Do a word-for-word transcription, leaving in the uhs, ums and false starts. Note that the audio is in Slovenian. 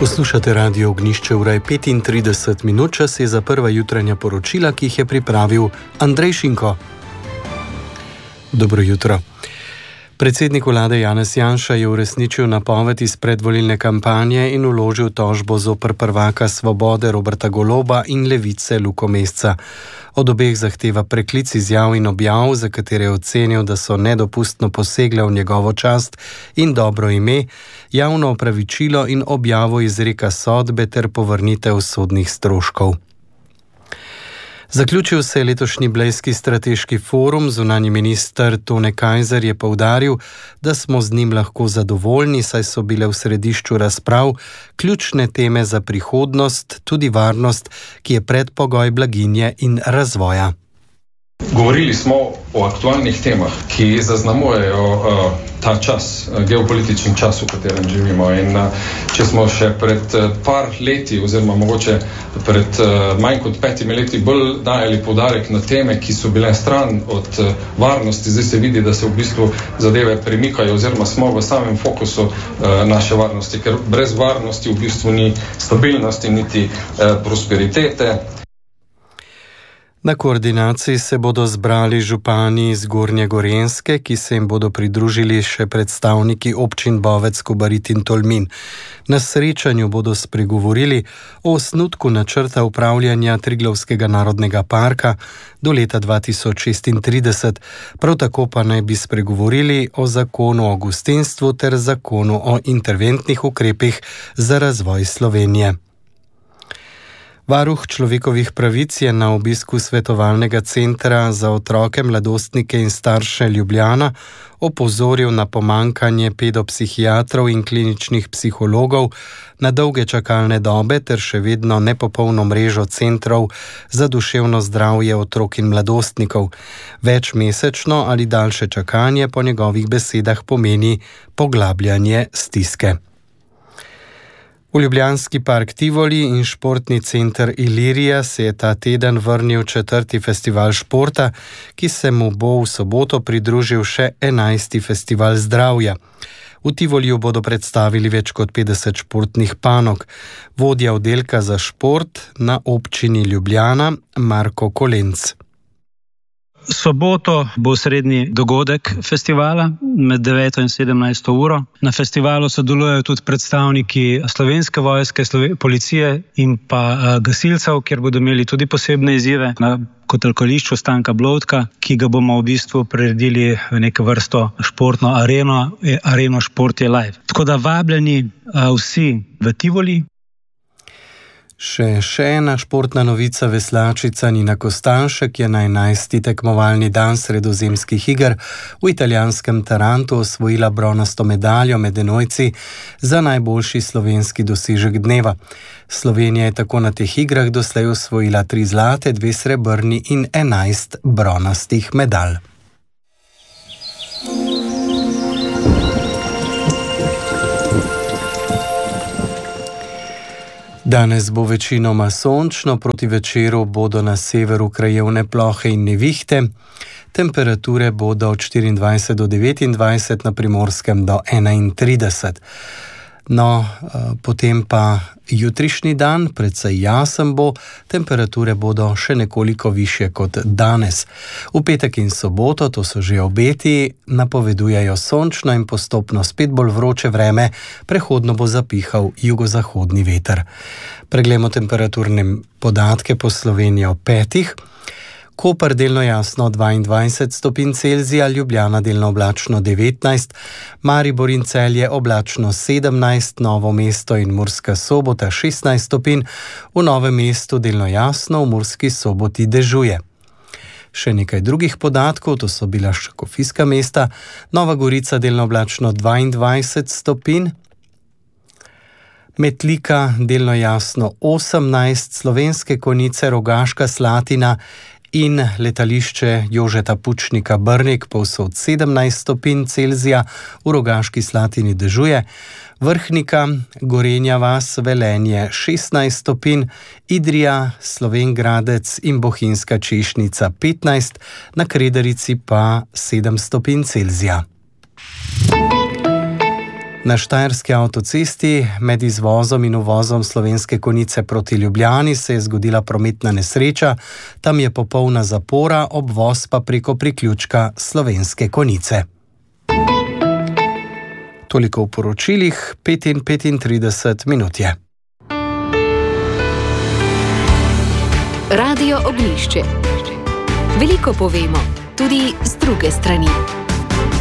Poslušate Radio Ognjišče, ura je petintrideset minut, čas je za prva jutranja poročila, ki jih je pripravil Andrej Šinko. Dobro jutro. Predsednik vlade Janez Janša je uresničil napoved iz predvolilne kampanje in vložil tožbo zoper prvaka Svobode Roberta Goloba in Levice Luko Mesca. Od obeh zahteva preklic izjav in objav, za katere je ocenil, da so nedopustno posegle v njegovo čast in dobro ime, javno opravičilo in objavo izreka sodbe ter povrnitev sodnih stroškov. Zaključil se je letošnji Blejski strateški forum. Zunanji minister Tone Kajzer je poudaril, da smo z njim lahko zadovoljni, saj so bile v središču razprav ključne teme za prihodnost, tudi varnost, ki je predpogoj blaginje in razvoja. Govorili smo o aktualnih temah, ki zaznamujejo uh, ta čas, uh, geopolitični čas, v katerem živimo. In uh, če smo še pred uh, par leti, oziroma mogoče pred uh, manj kot petimi leti, bolj dajali poudarek na teme, ki so bile stran od uh, varnosti, zdaj se vidi, da se v bistvu zadeve premikajo, oziroma smo v samem fokusu uh, naše varnosti, ker brez varnosti v bistvu ni stabilnosti, niti uh, prosperitete. Na koordinaciji se bodo zbrali župani iz Gornje Gorenjske, ki se jim bodo pridružili še predstavniki občin Bovec, Kobarid in Tolmin. Na srečanju bodo spregovorili o osnutku načrta upravljanja Triglavskega narodnega parka do leta dva tisoč šestintrideset, prav tako pa naj bi spregovorili o zakonu o gostinstvu ter zakonu o interventnih ukrepih za razvoj Slovenije. Varuh človekovih pravic je na obisku svetovalnega centra za otroke, mladostnike in starše Ljubljana opozoril na pomanjkanje pedopsihiatrov in kliničnih psihologov, na dolge čakalne dobe ter še vedno nepopolno mrežo centrov za duševno zdravje otrok in mladostnikov. Večmesečno ali daljše čakanje po njegovih besedah pomeni poglabljanje stiske. V ljubljanski park Tivoli in športni center Ilirija se je ta teden vrnil četrti festival športa, ki se mu bo v soboto pridružil še enajsti festival zdravja. V Tivoliju bodo predstavili več kot petdeset športnih panog. Vodja oddelka za šport na občini Ljubljana Marko Kolenc. Soboto bo srednji dogodek festivala med deveto in sedemnajsto uro. Na festivalu sodelujejo tudi predstavniki Slovenske vojske, policije in pa gasilcev, kjer bodo imeli tudi posebne izzive na kotalkališču Stanka Blodka, ki ga bomo v bistvu priredili v neko vrsto športno areno, areno Šport je live. Tako da vabljeni vsi v Tivoli. Še, še ena športna novica, veslačica Nina Kostanšek je na enajsti tekmovalni dan sredozemskih iger v italijanskem Tarantu osvojila bronasto medaljo med enojci za najboljši slovenski dosežek dneva. Slovenija je tako na teh igrah doslej osvojila tri zlate, dve srebrni in enajst bronastih medalj. Danes bo večinoma sončno, proti večeru bodo na severu krajevne plohe in nevihte. Temperature bodo od štiriindvajset do devetindvajset, na Primorskem do enaintrideset. No, potem pa jutrišnji dan, precej jasen bo, temperature bodo še nekoliko višje kot danes. V petek in soboto, to so že obeti, napovedujejo sončno in postopno spet bolj vroče vreme, prehodno bo zapihal jugozahodni veter. Preglejmo temperaturne podatke po Sloveniji ob petih. Koper delno jasno dvaindvajset stopinj Celzija, Ljubljana delno oblačno devetnajst, Maribor in Celje oblačno sedemnajst, Novo mesto in Murska Sobota šestnajst stopinj, v Novem mestu delno jasno, v Murski Soboti dežuje. Še nekaj drugih podatkov, to so bila škofijska mesta, Nova Gorica delno oblačno dvaindvajset stopinj, Metlika delno jasno osemnajst, Slovenske Konjice, Rogaška Slatina in letališče Jožeta Pučnika Brnik povsod sedemnajst stopinj Celzija, v Rogaški Slatini dežuje, Vrhnika, Gorenja vas, Velenje šestnajst stopinj, Idrija, Slovenj Gradec in Bohinjska Češnica petnajst, na Kredarici pa sedem stopinj Celzija. Na Štajerski avtocesti med izvozom in uvozom Slovenske Konjice proti Ljubljani se je zgodila prometna nesreča, tam je popolna zapora, obvoz pa preko priključka Slovenske Konjice. Toliko v poročilih, pet in petintrideset minut je. Radio Ognjišče. Veliko povemo, tudi z druge strani.